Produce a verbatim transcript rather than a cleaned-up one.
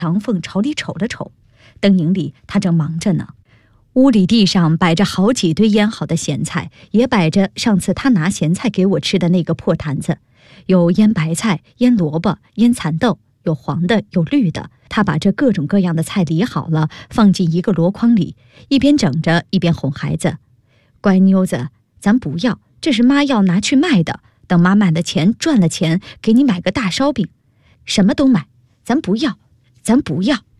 长凤朝里瞅了瞅，灯影里他正忙着呢。屋里地上摆着好几堆腌好的咸菜，也摆着上次他拿咸菜给我吃的那个破坛子，有腌白菜、腌萝卜、腌蚕豆，有黄的有绿的。他把这各种各样的菜理好了，放进一个箩筐里，一边整着一边哄孩子：乖妞子，咱不要，这是妈要拿去卖的，等妈卖了钱赚了钱，给你买个大烧饼。什么都买，咱不要，咱不要。